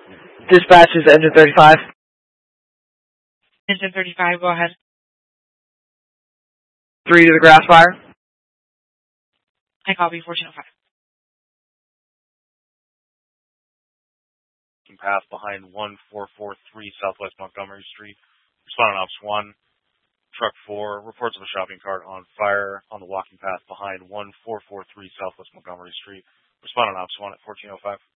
Dispatch is engine 35. Engine 35, go ahead. 3 to the grass fire. I copy 1405. Path behind 1443 Southwest Montgomery Street. Responding Ops 1. Truck 4 reports of a shopping cart on fire on the walking path behind 1443 Southwest Montgomery Street. Responding Ops 1 at 1405.